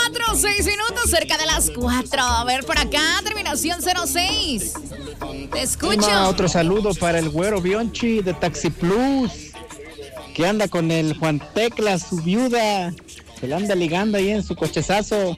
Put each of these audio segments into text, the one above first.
4, 6 minutos, cerca de las 4. A ver, por acá, terminación 06. Te escucho. Prima, otro saludo para el güero Bionchi de Taxi Plus, que anda con el Juan Tecla, su viuda. Se la anda ligando ahí en su cochezazo.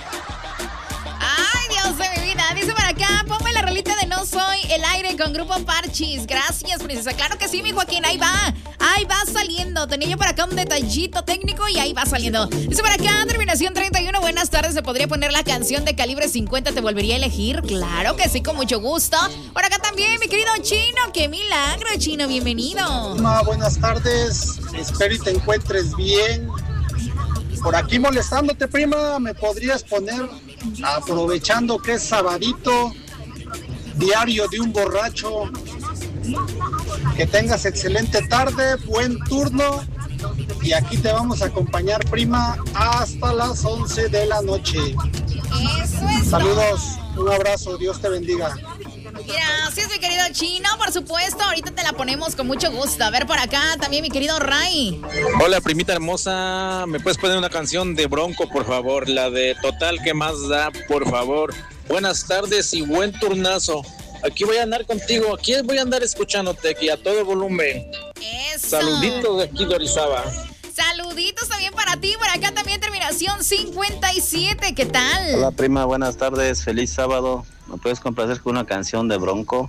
Ay, Dios de mi vida. Dice por acá, ponme la rolita de No Soy el Aire con Grupo Parchis. Gracias, princesa. Claro que sí, mi Joaquín, ahí va. Ahí va saliendo. Tenía yo por acá un detallito técnico y ahí va saliendo. Dice por acá, terminación 31. Buenas tardes. ¿Se podría poner la canción de Calibre 50? ¿Te volvería a elegir? Claro que sí, con mucho gusto. Por acá también, mi querido Chino. ¡Qué milagro, Chino! Bienvenido. Buenas tardes. Espero y te encuentres bien. Por aquí molestándote, prima, ¿me podrías poner, aprovechando que es sabadito, Diario de un Borracho? Que tengas excelente tarde, buen turno, y aquí te vamos a acompañar, prima, hasta las 11 de la noche. Eso es. Saludos, un abrazo, Dios te bendiga. Gracias, mi querido Chino, por supuesto, ahorita te la ponemos con mucho gusto. A ver por acá también, mi querido Ray. Hola, primita hermosa, ¿me puedes poner una canción de Bronco, por favor? La de Total, ¿qué más da, por favor? Buenas tardes y buen turnazo. Aquí voy a andar contigo, aquí voy a andar escuchándote aquí a todo volumen. Eso. Saluditos de aquí de Orizaba. Saluditos también para ti, por acá también terminación 57, ¿qué tal? Hola, prima, buenas tardes, feliz sábado. ¿Me puedes complacer con una canción de Bronco?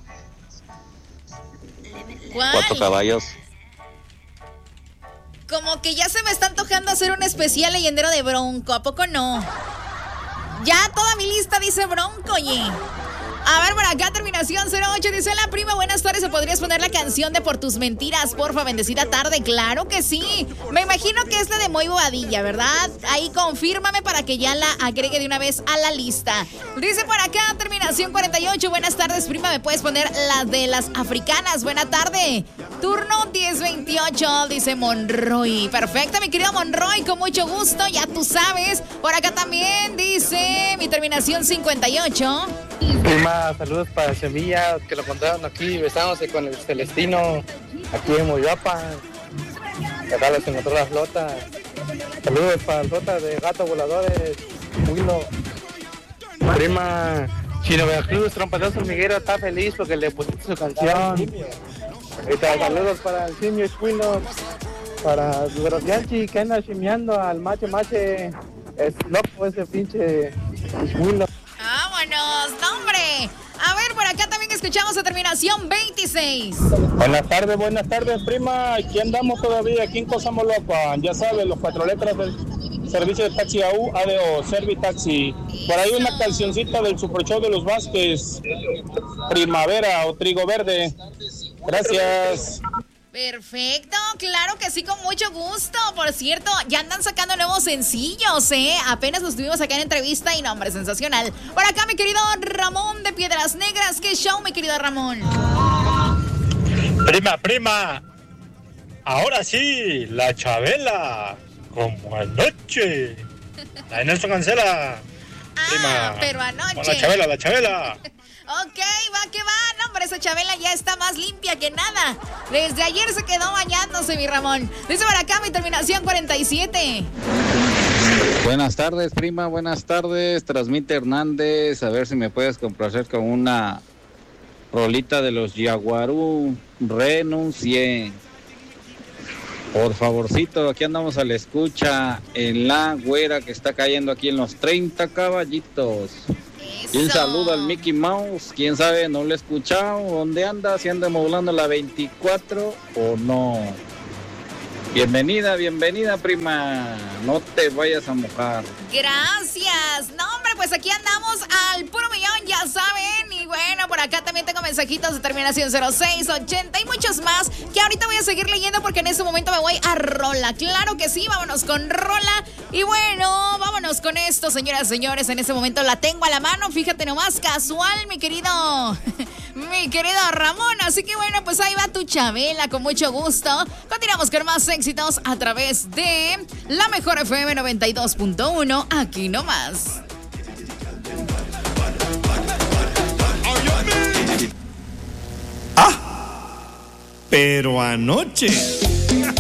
¿Cuál? 4 caballos. Como que ya se me está antojando hacer un especial leyendero de Bronco, ¿a poco no? Ya toda mi lista dice Bronco, oye. A ver, por acá, terminación 08, dice la prima, buenas tardes, ¿se podrías poner la canción de Por tus mentiras, porfa, bendecida tarde? Claro que sí. Me imagino que es la de Moy Bobadilla, ¿verdad? Ahí confírmame para que ya la agregue de una vez a la lista. Dice por acá, terminación 48, buenas tardes, prima, ¿me puedes poner la de las africanas? Buena tarde. Turno 1028, dice Monroy. Perfecto, mi querido Monroy, con mucho gusto, ya tú sabes. Por acá también dice mi terminación 58. Prima, saludos para Semilla, que lo encontraron aquí besándose con el Celestino, aquí en Moyapa. Acá los encontró la flota. Saludos para la flota de Gatos Voladores, Huilo. Prima, Chino Veracruz, Trompetazo Miguero está feliz porque le pusiste su canción. Saludos para el simio Escuilo, para Grosianchi que anda chimiando al mache, es loco ese pinche Escuilo. ¡Vámonos! ¡No, hombre! A ver, por acá también escuchamos a terminación 26. Buenas tardes, prima. Aquí andamos todavía, aquí en Cosamoloapan. Ya sabes, los 4 letras del servicio de taxi ADO, Servitaxi. Por ahí una cancioncita del Super Show de los Vázquez, Primavera o Trigo Verde. Gracias. Perfecto, claro que sí, con mucho gusto. Por cierto, ya andan sacando nuevos sencillos, apenas los tuvimos acá en entrevista y no, hombre, sensacional. Por acá, mi querido Ramón de Piedras Negras. ¿Qué show, mi querido Ramón? Prima, ahora sí, la Chabela, como anoche. La de Nelson Cancela. Prima, pero anoche. Con la Chabela. Ok, va que va. No, hombre, esa Chabela ya está más limpia que nada. Desde ayer se quedó bañándose, mi Ramón. Dice por acá mi terminación 47. Buenas tardes, prima, buenas tardes. Transmite Hernández. A ver si me puedes complacer con una rolita de los Yaguarú. Renuncié. Por favorcito, aquí andamos a la escucha en la güera que está cayendo aquí en los 30 caballitos. Y un saludo al Mickey Mouse, quién sabe, no lo he escuchado, ¿dónde anda? Si anda modulando la 24 o no. Bienvenida, prima, no te vayas a mojar. Gracias. No, hombre, pues aquí andamos al puro millón, ya saben. Y bueno, por acá también tengo mensajitos de terminación 0680 y muchos más que ahorita voy a seguir leyendo porque en este momento me voy a rola. Claro que sí, vámonos con rola. Y bueno, vámonos con esto, señoras y señores. En este momento la tengo a la mano, fíjate nomás, casual, mi querido Ramón. Así que bueno, pues ahí va tu Chabela, con mucho gusto. Continuamos con más éxitos a través de la mejor FM 92.1, aquí nomás. Pero anoche